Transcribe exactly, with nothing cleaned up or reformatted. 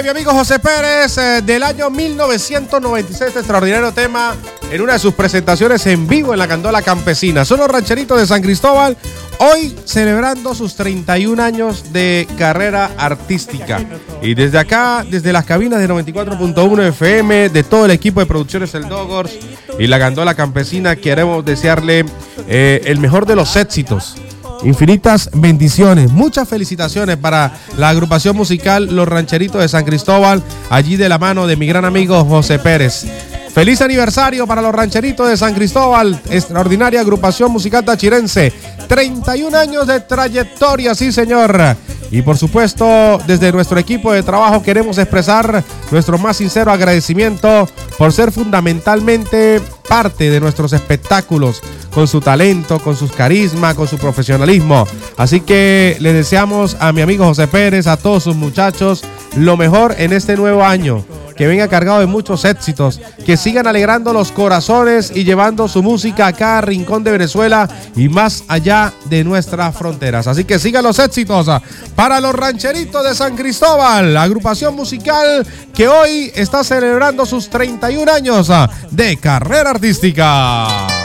mi amigo José Pérez, eh, del año mil novecientos noventa y seis, este extraordinario tema en una de sus presentaciones en vivo en la Candola Campesina. Son los rancheritos de San Cristóbal, hoy celebrando sus treinta y un años de carrera artística. Y desde acá, desde las cabinas de noventa y cuatro punto uno F M, de todo el equipo de producciones El Dogors y la Candola Campesina, queremos desearle eh, el mejor de los éxitos. Infinitas bendiciones, muchas felicitaciones para la agrupación musical Los Rancheritos de San Cristóbal, allí de la mano de mi gran amigo José Pérez. Feliz aniversario para Los Rancheritos de San Cristóbal, extraordinaria agrupación musical tachirense, treinta y un años de trayectoria, sí señor. Y por supuesto, desde nuestro equipo de trabajo queremos expresar nuestro más sincero agradecimiento por ser fundamentalmente parte de nuestros espectáculos, con su talento, con su carisma, con su profesionalismo. Así que le deseamos a mi amigo José Pérez, a todos sus muchachos, lo mejor en este nuevo año. Que venga cargado de muchos éxitos, que sigan alegrando los corazones y llevando su música a cada rincón de Venezuela y más allá de nuestras fronteras. Así que sigan los éxitos para Los Rancheritos de San Cristóbal, la agrupación musical que hoy está celebrando sus treinta y un años de carrera artística.